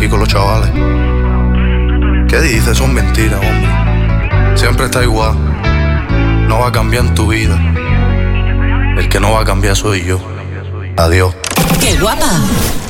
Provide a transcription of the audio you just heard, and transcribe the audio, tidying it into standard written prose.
con los chavales. ¿Qué dices? Son mentiras, hombre. Siempre está igual. No va a cambiar en tu vida. El que no va a cambiar soy yo. Adiós. ¡Qué guapa!